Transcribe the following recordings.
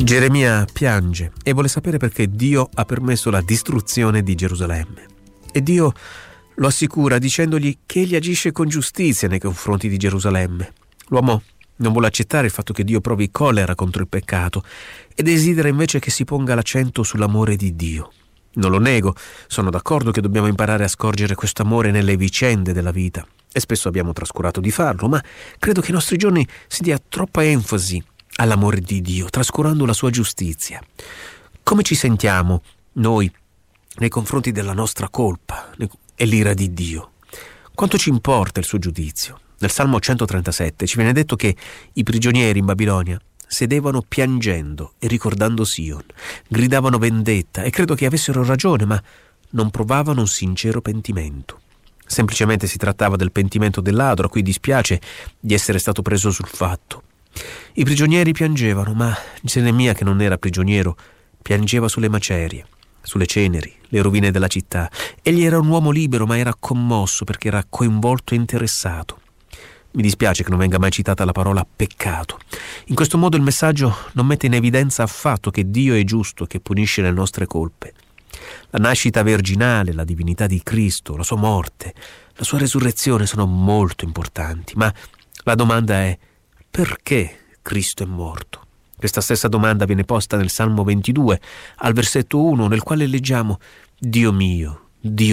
Geremia piange e vuole sapere perché Dio ha permesso la distruzione di Gerusalemme. E Dio lo assicura dicendogli che egli agisce con giustizia nei confronti di Gerusalemme. L'uomo non vuole accettare il fatto che Dio provi collera contro il peccato e desidera invece che si ponga l'accento sull'amore di Dio. Non lo nego, sono d'accordo che dobbiamo imparare a scorgere questo amore nelle vicende della vita e spesso abbiamo trascurato di farlo, ma credo che ai nostri giorni si dia troppa enfasi all'amore di Dio, trascurando la sua giustizia. Come ci sentiamo noi nei confronti della nostra colpa e l'ira di Dio? Quanto ci importa il suo giudizio? Nel Salmo 137 ci viene detto che i prigionieri in Babilonia sedevano piangendo e ricordando Sion, gridavano vendetta e credo che avessero ragione, ma non provavano un sincero pentimento. Semplicemente si trattava del pentimento del ladro a cui dispiace di essere stato preso sul fatto. I prigionieri piangevano, ma Geremia, che non era prigioniero, piangeva sulle macerie, sulle ceneri, le rovine della città. Egli era un uomo libero, ma era commosso perché era coinvolto e interessato. Mi dispiace che non venga mai citata la parola peccato. In questo modo il messaggio non mette in evidenza affatto che Dio è giusto, che punisce le nostre colpe. La nascita virginale, la divinità di Cristo, la sua morte, la sua resurrezione sono molto importanti, ma la domanda è: perché Cristo è morto? Questa stessa domanda viene posta nel Salmo 22, al versetto 1, nel quale leggiamo: Dio mio,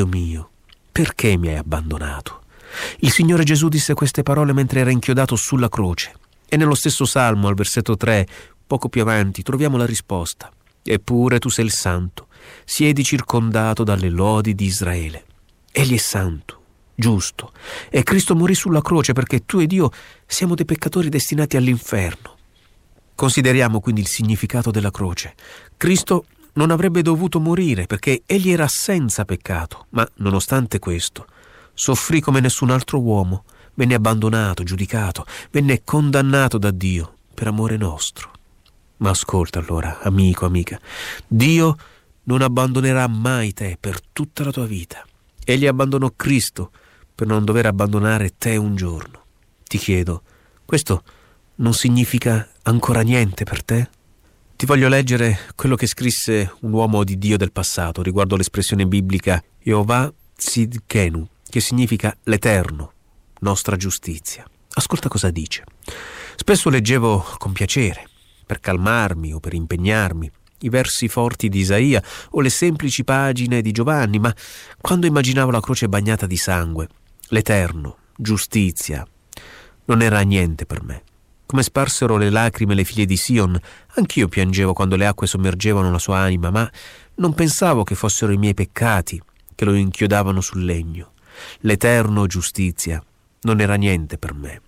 perché mi hai abbandonato? Il Signore Gesù disse queste parole mentre era inchiodato sulla croce. E nello stesso Salmo, al versetto 3, poco più avanti, troviamo la risposta: eppure tu sei il Santo, siedi circondato dalle lodi di Israele. Egli è santo, giusto, e Cristo morì sulla croce perché tu ed io siamo dei peccatori destinati all'inferno. Consideriamo quindi il significato della croce. Cristo non avrebbe dovuto morire perché egli era senza peccato, ma nonostante questo soffrì come nessun altro uomo, venne abbandonato, giudicato, venne condannato da Dio per amore nostro. Ma ascolta allora, amico, amica, Dio non abbandonerà mai te per tutta la tua vita. Egli abbandonò Cristo per non dover abbandonare te un giorno. Ti chiedo, questo non significa ancora niente per te? Ti voglio leggere quello che scrisse un uomo di Dio del passato riguardo l'espressione biblica Jehovah Tzidkenu, che significa l'Eterno, nostra giustizia. Ascolta cosa dice. Spesso leggevo con piacere, per calmarmi o per impegnarmi, i versi forti di Isaia o le semplici pagine di Giovanni, ma quando immaginavo la croce bagnata di sangue, l'Eterno, giustizia, non era niente per me. Come sparsero le lacrime le figlie di Sion, anch'io piangevo quando le acque sommergevano la sua anima, ma non pensavo che fossero i miei peccati che lo inchiodavano sul legno. L'Eterno, giustizia, non era niente per me.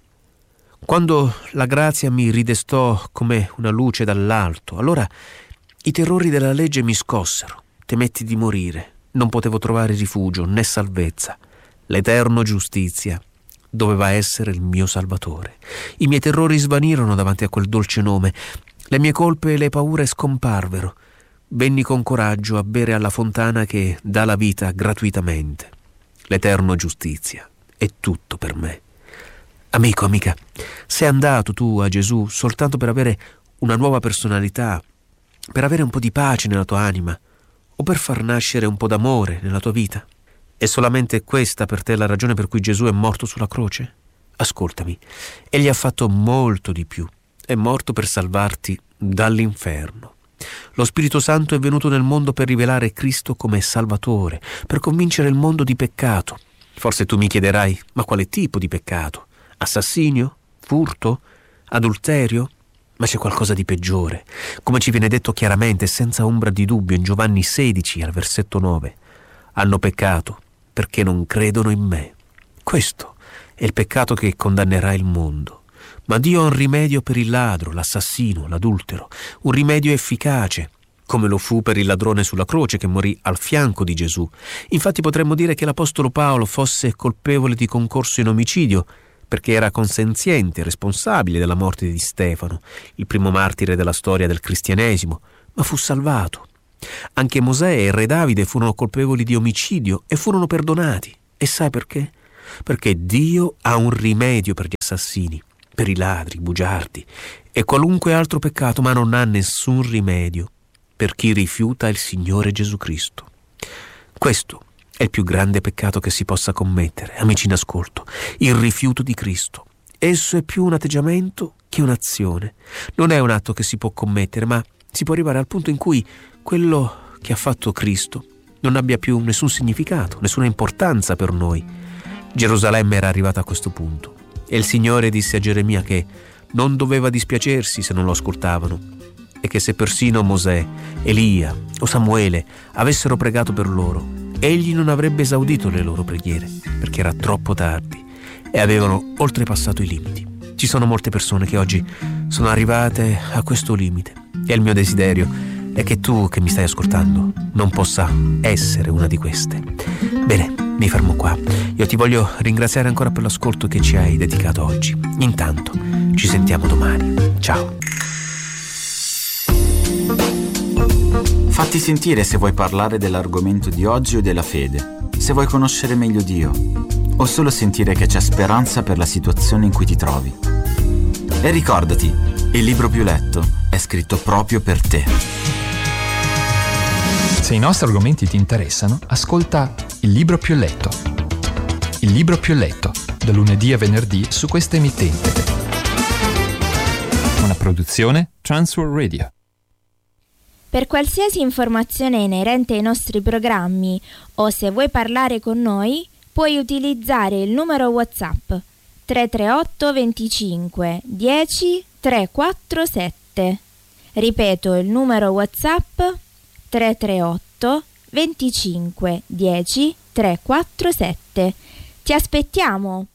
Quando la grazia mi ridestò come una luce dall'alto, allora i terrori della legge mi scossero. Temetti di morire, non potevo trovare rifugio né salvezza. L'Eterno, giustizia, doveva essere il mio Salvatore. I miei terrori svanirono davanti a quel dolce nome. Le mie colpe e le paure scomparvero. Venni con coraggio a bere alla fontana che dà la vita gratuitamente. L'Eterno, giustizia, è tutto per me. Amico, amica, sei andato tu a Gesù soltanto per avere una nuova personalità, per avere un po' di pace nella tua anima o per far nascere un po' d'amore nella tua vita? È solamente questa per te la ragione per cui Gesù è morto sulla croce? Ascoltami, egli ha fatto molto di più. È morto per salvarti dall'inferno. Lo Spirito Santo è venuto nel mondo per rivelare Cristo come Salvatore, per convincere il mondo di peccato. Forse tu mi chiederai, ma quale tipo di peccato? Assassinio? Furto? Adulterio? Ma c'è qualcosa di peggiore. Come ci viene detto chiaramente, senza ombra di dubbio, in Giovanni 16, al versetto 9. Hanno peccato perché non credono in me. Questo è il peccato che condannerà il mondo. Ma Dio ha un rimedio per il ladro, l'assassino, l'adultero, un rimedio efficace, come lo fu per il ladrone sulla croce che morì al fianco di Gesù. Infatti potremmo dire che l'apostolo Paolo fosse colpevole di concorso in omicidio, perché era consenziente e responsabile della morte di Stefano, il primo martire della storia del cristianesimo, ma fu salvato. Anche Mosè e il re Davide furono colpevoli di omicidio e furono perdonati. E sai perché? Perché Dio ha un rimedio per gli assassini, per i ladri, i bugiardi e qualunque altro peccato, ma non ha nessun rimedio per chi rifiuta il Signore Gesù Cristo. Questo è il più grande peccato che si possa commettere, amici in ascolto, il rifiuto di Cristo. Esso è più un atteggiamento che un'azione. Non è un atto che si può commettere, ma si può arrivare al punto in cui quello che ha fatto Cristo non abbia più nessun significato, nessuna importanza per noi. Gerusalemme era arrivata a questo punto e il Signore disse a Geremia che non doveva dispiacersi se non lo ascoltavano e che se persino Mosè, Elia o Samuele avessero pregato per loro, egli non avrebbe esaudito le loro preghiere perché era troppo tardi e avevano oltrepassato i limiti. Ci sono molte persone che oggi sono arrivate a questo limite e il mio desiderio è che tu che mi stai ascoltando non possa essere una di queste. Bene, mi fermo qua. Io ti voglio ringraziare ancora per l'ascolto che ci hai dedicato oggi. Intanto ci sentiamo domani. Ciao. Fatti sentire se vuoi parlare dell'argomento di oggi o della fede, se vuoi conoscere meglio Dio o solo sentire che c'è speranza per la situazione in cui ti trovi. E ricordati, il libro più letto è scritto proprio per te. Se i nostri argomenti ti interessano, ascolta Il libro più letto. Il libro più letto, da lunedì a venerdì su questa emittente. Una produzione Transworld Radio. Per qualsiasi informazione inerente ai nostri programmi o se vuoi parlare con noi, puoi utilizzare il numero WhatsApp 338 25 10 347. Ripeto il numero WhatsApp 338 25 10 347. Ti aspettiamo!